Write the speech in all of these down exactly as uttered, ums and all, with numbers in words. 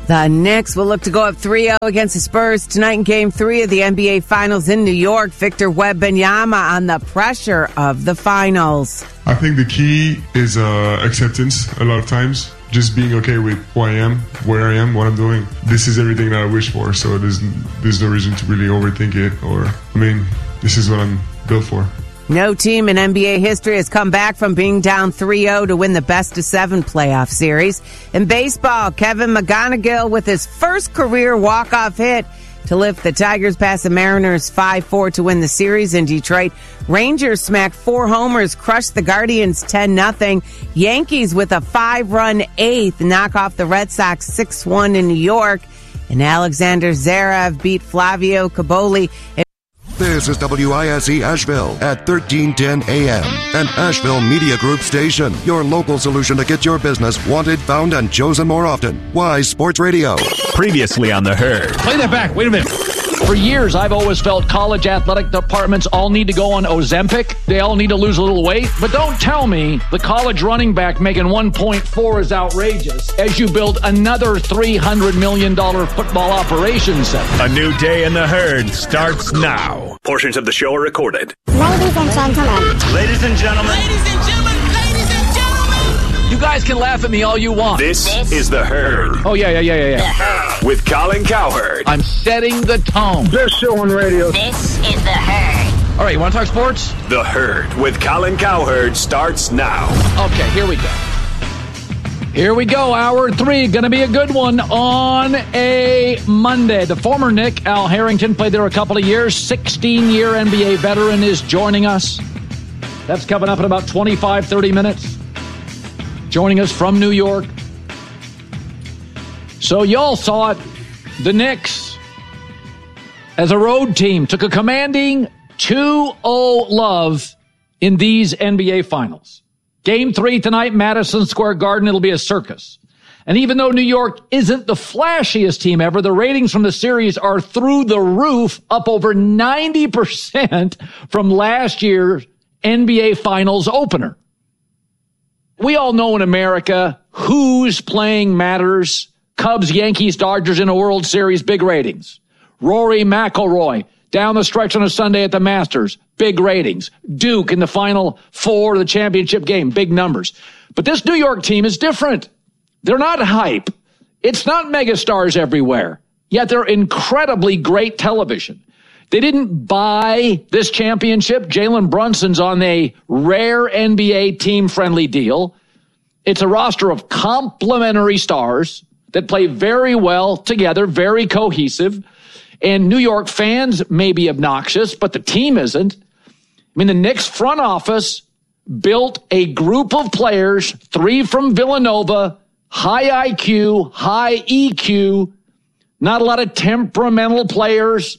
The Knicks will look to go up three oh against the Spurs tonight in Game three of the N B A Finals in New York. Victor Wembanyama on the pressure of the finals. I think the key is uh, acceptance a lot of times. Just being okay with who I am, where I am, what I'm doing. This is everything that I wish for, so there's, there's no reason to really overthink it. Or, I mean, this is what I'm built for. No team in N B A history has come back from being down three oh to win the best of seven playoff series. In baseball, Kevin McGonigal with his first career walk-off hit to lift the Tigers past the Mariners five four to win the series in Detroit. Rangers smacked four homers, crushed the Guardians ten nothing. Yankees with a five-run eighth knock off the Red Sox six one in New York. And Alexander Zverev beat Flavio Caboli. This is W I S E Asheville at thirteen ten A M, an Asheville Media Group station. Your local solution to get your business wanted, found, and chosen more often. Wise Sports Radio. Previously on The Herd. Play that back. Wait a minute. For years, I've always felt college athletic departments all need to go on Ozempic. They all need to lose a little weight. But don't tell me the college running back making one point four is outrageous as you build another three hundred million dollars football operations center. A new day in The Herd starts now. Portions of the show are recorded. Ladies and gentlemen. Ladies and gentlemen. Ladies and gentlemen. Ladies and gentlemen. You guys can laugh at me all you want. This, this is The Herd. Oh, yeah, yeah, yeah, yeah, yeah. With Colin Cowherd. I'm setting the tone. Best show on radio. This is The Herd. All right, you want to talk sports? The Herd with Colin Cowherd starts now. Okay, here we go. Here we go. Hour three. Going to be a good one on a Monday. The former Nick, Al Harrington, played there a couple of years. sixteen-year N B A veteran is joining us. That's coming up in about twenty-five, thirty minutes. Joining us from New York. So y'all saw it. The Knicks, as a road team, took a commanding two oh love in these N B A Finals. Game three tonight, Madison Square Garden. It'll be a circus. And even though New York isn't the flashiest team ever, the ratings from the series are through the roof, up over ninety percent from last year's N B A Finals opener. We all know in America, who's playing matters. Cubs, Yankees, Dodgers in a World Series, big ratings. Rory McIlroy down the stretch on a Sunday at the Masters, big ratings. Duke in the Final Four of the championship game, big numbers. But this New York team is different. They're not hype. It's not megastars everywhere. Yet they're incredibly great television. They didn't buy this championship. Jalen Brunson's on a rare N B A team-friendly deal. It's a roster of complementary stars that play very well together, very cohesive. And New York fans may be obnoxious, but the team isn't. I mean, the Knicks front office built a group of players, three from Villanova, high I Q, high E Q, not a lot of temperamental players.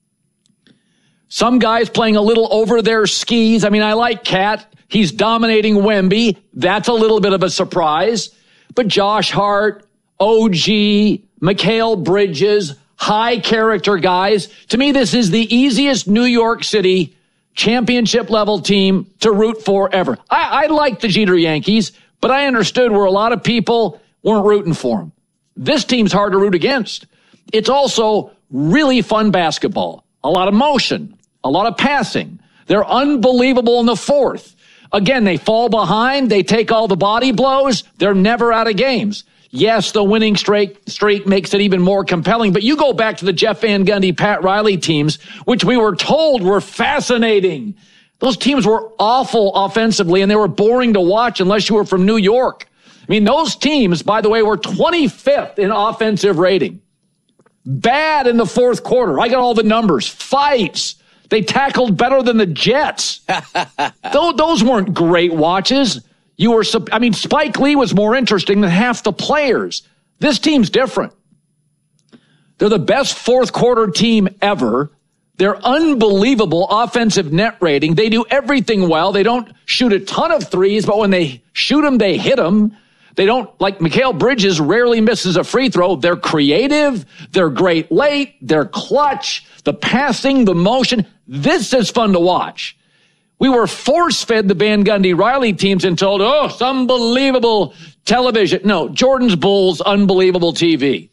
Some guys playing a little over their skis. I mean, I like Cat. He's dominating Wemby. That's a little bit of a surprise. But Josh Hart, O G, Mikal Bridges, high character guys. To me, this is the easiest New York City championship level team to root for ever. I, I like the Jeter Yankees, but I understood where a lot of people weren't rooting for them. This team's hard to root against. It's also really fun basketball. A lot of motion, a lot of passing. They're unbelievable in the fourth. Again, they fall behind. They take all the body blows. They're never out of games. Yes, the winning streak, streak makes it even more compelling, but you go back to the Jeff Van Gundy, Pat Riley teams, which we were told were fascinating. Those teams were awful offensively, and they were boring to watch unless you were from New York. I mean, those teams, by the way, were twenty-fifth in offensive rating. Bad in the fourth quarter. I got all the numbers. Fights. They tackled better than the Jets. those, those weren't great watches. You were, I mean, Spike Lee was more interesting than half the players. This team's different. They're the best fourth quarter team ever. They're unbelievable offensive net rating. They do everything well. They don't shoot a ton of threes, but when they shoot them, they hit them. They don't, like Mikal Bridges rarely misses a free throw. They're creative. They're great late. They're clutch. The passing, the motion. This is fun to watch. We were force-fed the Van Gundy Riley teams and told, oh, it's unbelievable television. No, Jordan's Bulls, unbelievable T V.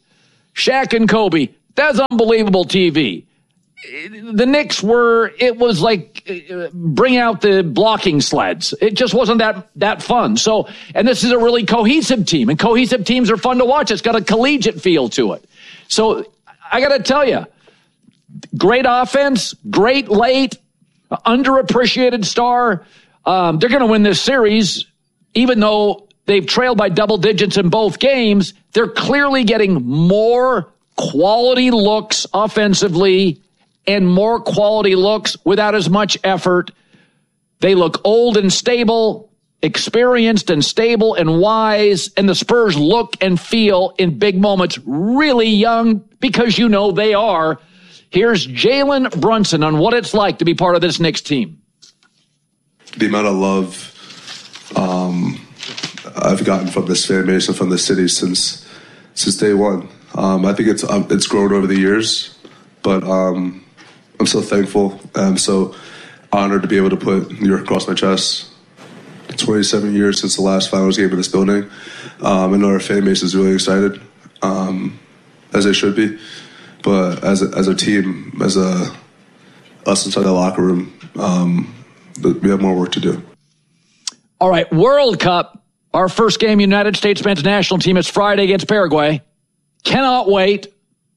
Shaq and Kobe, that's unbelievable T V. The Knicks were, it was like, uh, bring out the blocking sleds. It just wasn't that, that fun. So, and this is a really cohesive team, and cohesive teams are fun to watch. It's got a collegiate feel to it. So I got to tell you, great offense, great late, underappreciated star. Um, they're going to win this series, even though they've trailed by double digits in both games. They're clearly getting more quality looks offensively and more quality looks without as much effort. They look old and stable, experienced and stable and wise, and the Spurs look and feel in big moments really young, because you know they are. Here's Jalen Brunson on what it's like to be part of this Knicks team. The amount of love um, I've gotten from this fan base and from the city since since day one. Um, I think it's um, it's grown over the years, but um, I'm so thankful. I'm so honored to be able to put New York across my chest. twenty-seven years since the last finals game in this building. Um, I know our fan base is really excited, um, as they should be. But as a, as a team, as a us inside the locker room, um, we have more work to do. All right, World Cup. Our first game, United States men's national team, is Friday against Paraguay. Cannot wait.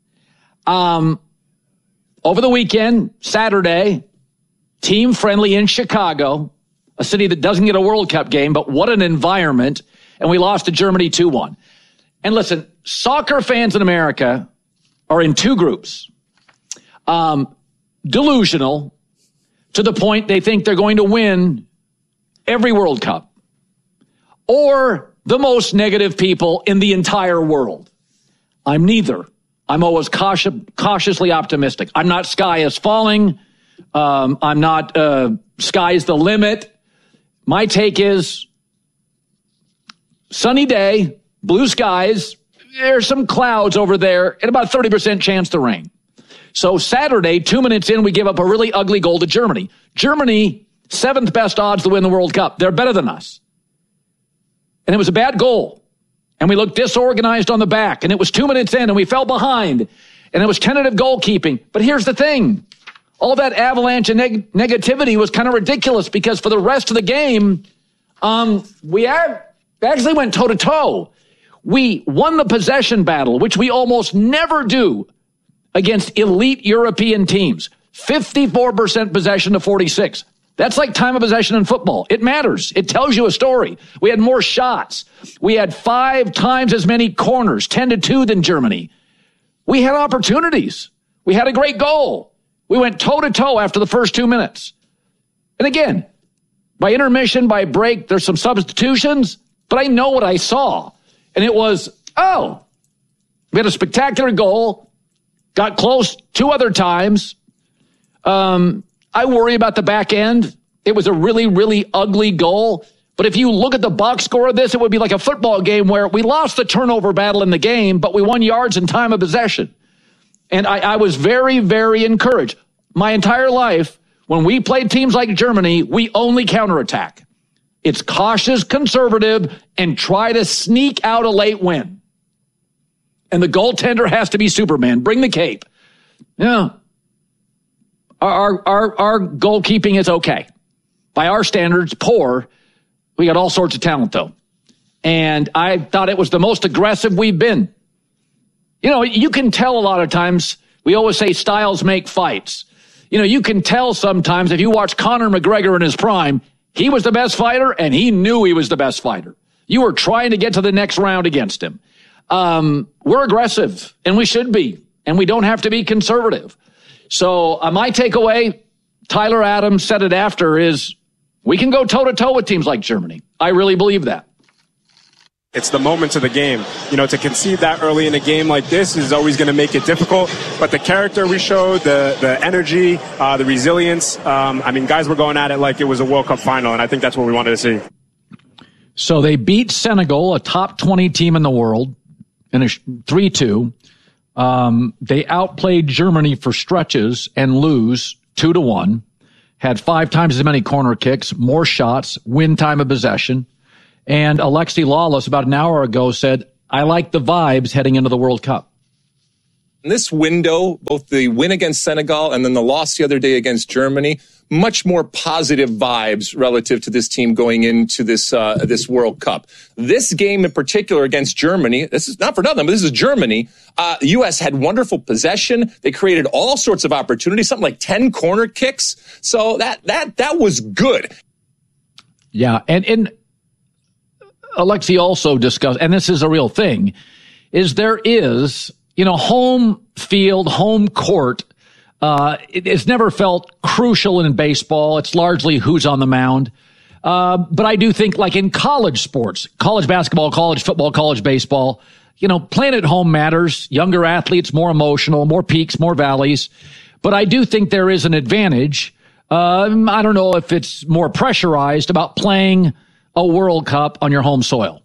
Um, over the weekend, Saturday, team friendly in Chicago, a city that doesn't get a World Cup game, but what an environment. And we lost to Germany two one. And listen, soccer fans in America are in two groups. Um, delusional to the point they think they're going to win every World Cup, or the most negative people in the entire world. I'm neither. I'm always cautious, cautiously optimistic. I'm not sky is falling. Um, I'm not uh, sky's the limit. My take is sunny day, blue skies. There's some clouds over there and about a thirty percent chance to rain. So Saturday, two minutes in, we give up a really ugly goal to Germany. Germany, seventh best odds to win the World Cup. They're better than us. And it was a bad goal. And we looked disorganized on the back. And it was two minutes in and we fell behind. And it was tentative goalkeeping. But here's the thing. All that avalanche and neg- negativity was kind of ridiculous, because for the rest of the game, um, we have, actually went toe-to-toe. We won the possession battle, which we almost never do against elite European teams. fifty-four percent possession to forty-six. That's like time of possession in football. It matters. It tells you a story. We had more shots. We had five times as many corners, ten to two than Germany. We had opportunities. We had a great goal. We went toe-to-toe after the first two minutes. And again, by intermission, by break, there's some substitutions, but I know what I saw. And it was, oh, we had a spectacular goal, got close two other times. Um, I worry about the back end. It was a really, really ugly goal. But if you look at the box score of this, it would be like a football game where we lost the turnover battle in the game, but we won yards and time of possession. And I, I was very, very encouraged. My entire life, when we played teams like Germany, we only counterattack. It's cautious, conservative, and try to sneak out a late win. And the goaltender has to be Superman. Bring the cape. Yeah. Our, our, our goalkeeping is okay. By our standards, poor. We got all sorts of talent, though. And I thought it was the most aggressive we've been. You know, you can tell a lot of times, we always say styles make fights. You know, you can tell sometimes if you watch Conor McGregor in his prime, he was the best fighter and he knew he was the best fighter. You were trying to get to the next round against him. Um, we're aggressive, and we should be, and we don't have to be conservative. So uh, my takeaway, Tyler Adams said it after, is we can go toe-to-toe with teams like Germany. I really believe that. It's the moments of the game. You know, to concede that early in a game like this is always going to make it difficult. But the character we showed, the the energy, uh, the resilience, um, I mean, guys were going at it like it was a World Cup final, and I think that's what we wanted to see. So they beat Senegal, a top twenty team in the world, in a three two. Um, they outplayed Germany for stretches and lose two to one. Had five times as many corner kicks, more shots, win time of possession. And Alexi Lawless about an hour ago said, I like the vibes heading into the World Cup. In this window, both the win against Senegal and then the loss the other day against Germany, much more positive vibes relative to this team going into this uh, this World Cup. This game in particular against Germany, this is not for nothing, but this is Germany. Uh, the U S had wonderful possession. They created all sorts of opportunities, something like ten corner kicks. So that that that was good. Yeah, and and Alexi also discussed, and this is a real thing, is there is, you know, home field, home court. Uh, it, it's never felt crucial in baseball. It's largely who's on the mound. Uh, but I do think, like in college sports, college basketball, college football, college baseball, you know, playing at home matters. Younger athletes, more emotional, more peaks, more valleys. But I do think there is an advantage. Um, I don't know if it's more pressurized about playing a World Cup on your home soil.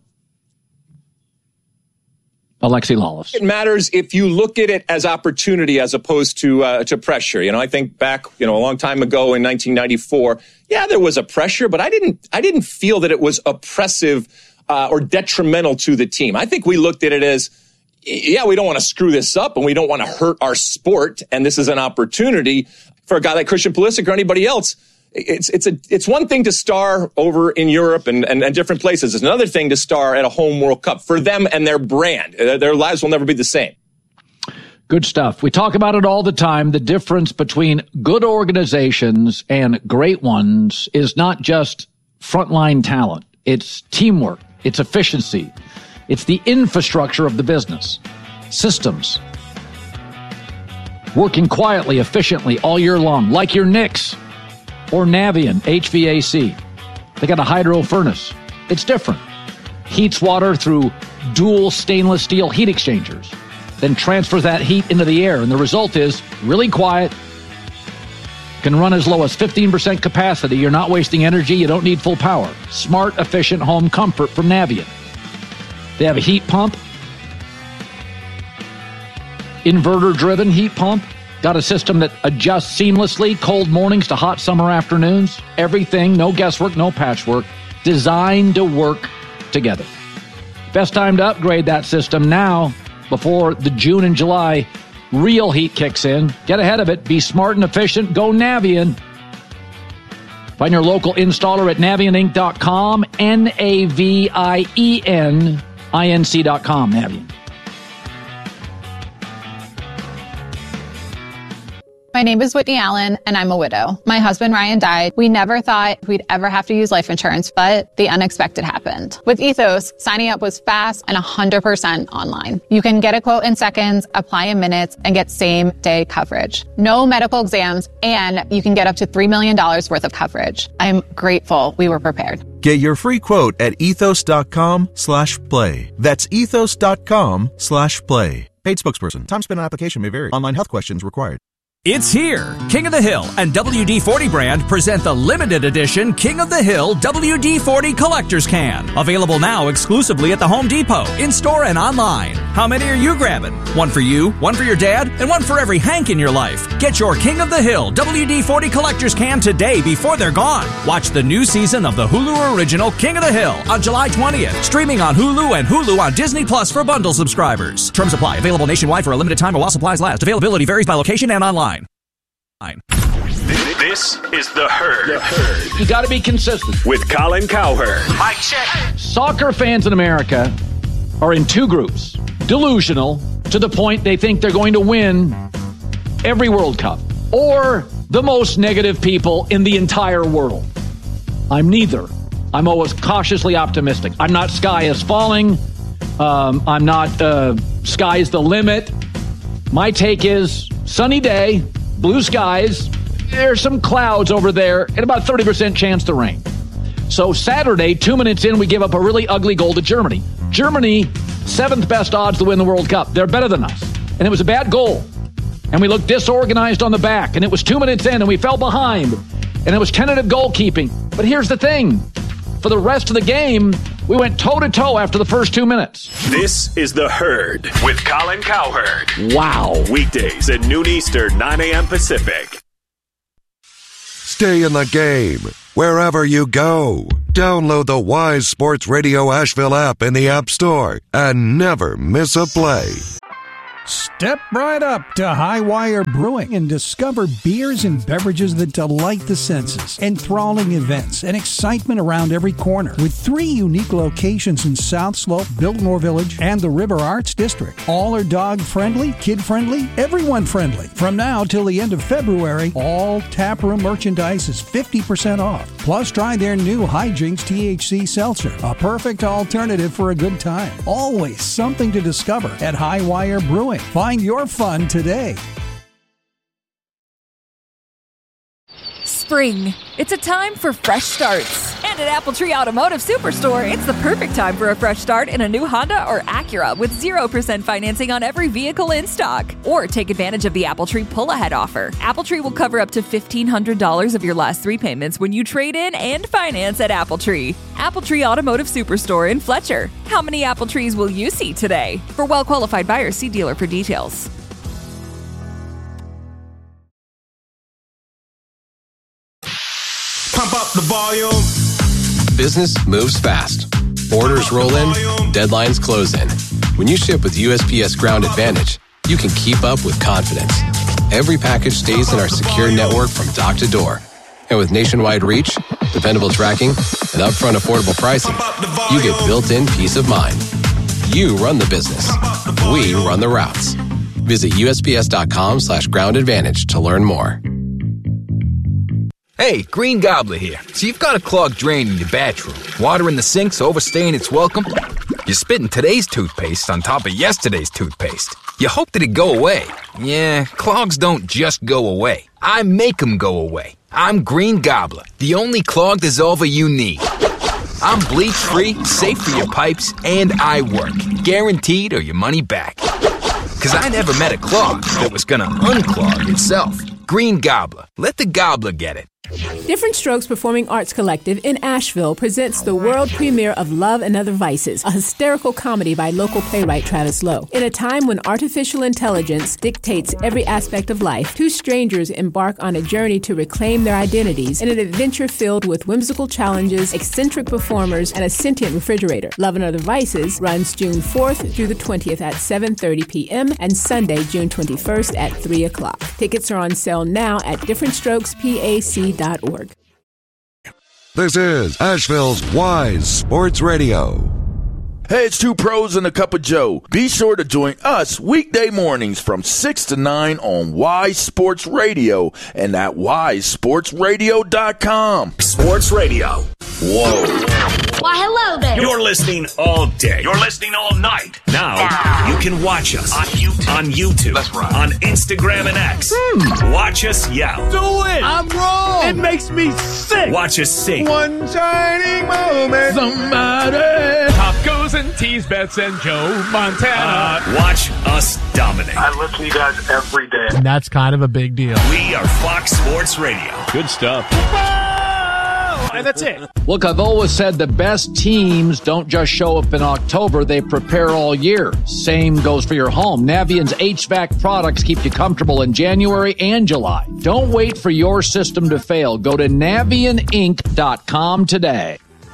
Alexi Lalas. It matters if you look at it as opportunity as opposed to uh, to pressure. You know, I think back, you know, a long time ago in nineteen ninety-four, yeah, there was a pressure, but I didn't I didn't feel that it was oppressive uh, or detrimental to the team. I think we looked at it as, yeah, we don't want to screw this up and we don't want to hurt our sport, and this is an opportunity for a guy like Christian Pulisic or anybody else. It's it's a it's one thing to star over in Europe and, and, and different places. It's another thing to star at a home World Cup for them and their brand. Their lives will never be the same. Good stuff. We talk about it all the time. The difference between good organizations and great ones is not just frontline talent. It's teamwork. It's efficiency. It's the infrastructure of the business. Systems. Working quietly, efficiently all year long, like your Knicks. Or Navien, H V A C. They got a hydro furnace. It's different. Heats water through dual stainless steel heat exchangers. Then transfers that heat into the air. And the result is really quiet. Can run as low as fifteen percent capacity. You're not wasting energy. You don't need full power. Smart, efficient home comfort from Navien. They have a heat pump. Inverter-driven heat pump. Got a system that adjusts seamlessly, cold mornings to hot summer afternoons. Everything, no guesswork, no patchwork, designed to work together. Best time to upgrade that system now before the June and July real heat kicks in. Get ahead of it. Be smart and efficient. Go Navien. Find your local installer at Navien Inc dot com, N A V I E N I N C dot com, Navien. My name is Whitney Allen, and I'm a widow. My husband, Ryan, died. We never thought we'd ever have to use life insurance, but the unexpected happened. With Ethos, signing up was fast and one hundred percent online. You can get a quote in seconds, apply in minutes, and get same-day coverage. No medical exams, and you can get up to three million dollars worth of coverage. I'm grateful we were prepared. Get your free quote at ethos.com slash play. That's ethos.com slash play. Paid spokesperson. Time spent on application may vary. Online health questions required. It's here. King of the Hill and W D forty brand present the limited edition King of the Hill W D forty Collector's Can. Available now exclusively at the Home Depot, in-store and online. How many are you grabbing? One for you, one for your dad, and one for every Hank in your life. Get your King of the Hill W D forty Collector's Can today before they're gone. Watch the new season of the Hulu original King of the Hill on July twentieth. Streaming on Hulu and Hulu on Disney Plus for bundle subscribers. Terms apply. Available nationwide for a limited time while supplies last. Availability varies by location and online. This is The Herd. The Herd. You got to be consistent. With Colin Cowherd. Mic check. Soccer fans in America are in two groups. Delusional to the point they think they're going to win every World Cup. Or the most negative people in the entire world. I'm neither. I'm always cautiously optimistic. I'm not sky is falling. Um, I'm not uh, sky's the limit. My take is sunny day, blue skies. There's some clouds over there and about thirty percent chance to rain. So Saturday, two minutes in, we give up a really ugly goal to Germany. Germany, seventh best odds to win the World Cup. They're better than us. And it was a bad goal. And we looked disorganized on the back. And it was two minutes in and we fell behind. And it was tentative goalkeeping. But here's the thing. For the rest of the game, we went toe-to-toe after the first two minutes. This is The Herd with Colin Cowherd. Wow. Weekdays at noon Eastern, nine a.m. Pacific. Stay in the game wherever you go. Download the Wise Sports Radio Asheville app in the App Store and never miss a play. Step right up to Highwire Brewing and discover beers and beverages that delight the senses. Enthralling events and excitement around every corner. With three unique locations in South Slope, Biltmore Village, and the River Arts District. All are dog-friendly, kid-friendly, everyone-friendly. From now till the end of February, all taproom merchandise is fifty percent off. Plus, try their new Hijinks T H C Seltzer. A perfect alternative for a good time. Always something to discover at Highwire Brewing. Find your fun today. Spring. It's a time for fresh starts. And at Apple Tree Automotive Superstore, it's the perfect time for a fresh start in a new Honda or Acura with zero percent financing on every vehicle in stock. Or take advantage of the Apple Tree pull-ahead offer. Apple Tree will cover up to fifteen hundred dollars of your last three payments when you trade in and finance at Apple Tree. Apple Tree Automotive Superstore in Fletcher. How many Apple Trees will you see today? For well-qualified buyers, see dealer for details. Pump up the volume. Business moves fast. Orders roll in, deadlines close in. When you ship with U S P S Ground Advantage, you can keep up with confidence. Every package stays in our secure network from dock to door. And with nationwide reach, dependable tracking, and upfront affordable pricing, you get built-in peace of mind. You run the business. We run the routes. Visit U S P S dot com slash ground advantage to learn more. Hey, Green Gobbler here. So you've got a clogged drain in your bathroom. Water in the sink's overstaying its welcome. You're spitting today's toothpaste on top of yesterday's toothpaste. You hope that it'd go away. Yeah, clogs don't just go away. I make them go away. I'm Green Gobbler, the only clog dissolver you need. I'm bleach-free, safe for your pipes, and I work. Guaranteed or your money back. Because I never met a clog that was gonna unclog itself. Green Gobbler. Let the gobbler get it. Different Strokes Performing Arts Collective in Asheville presents the world premiere of Love and Other Vices, a hysterical comedy by local playwright Travis Lowe. In a time when artificial intelligence dictates every aspect of life, two strangers embark on a journey to reclaim their identities in an adventure filled with whimsical challenges, eccentric performers, and a sentient refrigerator. Love and Other Vices runs June fourth through the twentieth at seven thirty p.m. and Sunday, June twenty-first at three o'clock. Tickets are on sale now at different strokes pac dot org. This is Asheville's Wise Sports Radio. Hey, it's two pros and a cup of Joe. Be sure to join us weekday mornings from six to nine on Wise Sports Radio and at wise sports radio dot com. Sports Radio. Whoa. Why, hello there. You're listening all day. You're listening all night. Now, now. You can watch us on YouTube. On YouTube. That's right. On Instagram and X. Hmm. Watch us yell. Do it. I'm wrong. It makes me sick. Watch us sing. One shining moment. Somebody. Pop goes and tease Bets and Joe Montana. Uh, watch us dominate. I listen to you guys every day. And that's kind of a big deal. We are Fox Sports Radio. Good stuff. And that's it. Look, I've always said the best teams don't just show up in October, they prepare all year. Same goes for your home. Navient's H V A C products keep you comfortable in January and July. Don't wait for your system to fail. Go to navient inc dot com today.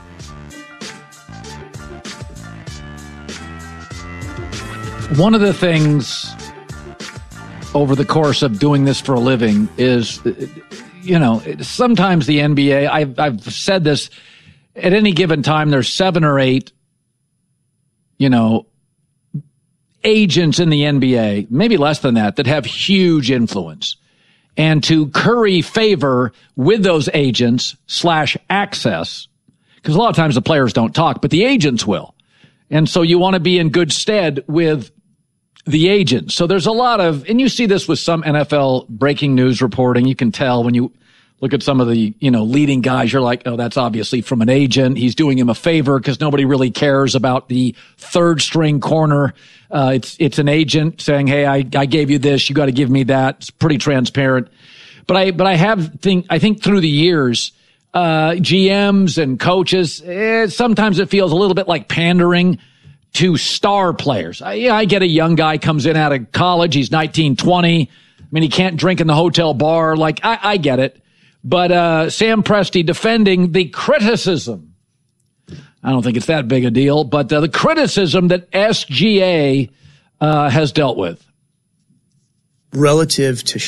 One of the things over the course of doing this for a living is, you know, sometimes the N B A, I've, I've said this, at any given time, there's seven or eight, you know, agents in the N B A, maybe less than that, that have huge influence. And to curry favor with those agents slash access, because a lot of times the players don't talk, but the agents will. And so you want to be in good stead with the agents. So there's a lot of, and you see this with some N F L breaking news reporting. You can tell when you look at some of the, you know, leading guys, you're like, oh, that's obviously from an agent. He's doing him a favor because nobody really cares about the third string corner. Uh, it's, it's an agent saying, hey, I, I gave you this. You got to give me that. It's pretty transparent. But I, but I have think, I think through the years, uh, G Ms and coaches, eh, sometimes it feels a little bit like pandering to star players. I, yeah, I get a young guy comes in out of college. He's nineteen, twenty. I mean, he can't drink in the hotel bar. Like, I, I get it. But, uh, Sam Presti defending the criticism. I don't think it's that big a deal, but uh, the criticism that S G A, uh, has dealt with. relative to